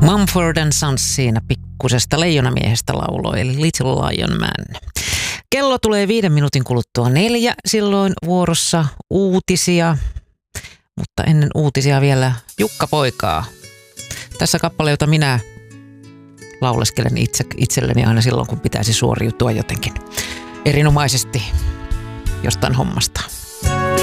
Mumford & Sons siinä pikkusesta leijonamiehestä lauloi, eli Little Lion Man. Kello tulee 5 minuutin kuluttua 4, silloin vuorossa uutisia, mutta ennen uutisia vielä Jukka Poikaa. Tässä kappale, jota minä lauleskelen itselleni aina silloin, kun pitäisi suoriutua jotenkin erinomaisesti jostain hommasta.